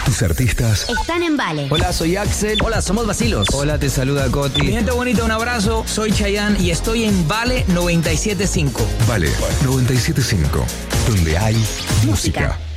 Tus artistas están en Vale. Hola, soy Axel. Hola, somos Vacilos. Hola, te saluda Coti. Mi gente bonita, un abrazo. Soy Chayanne y estoy en Vale 97.5. Vale 97.5, donde hay música.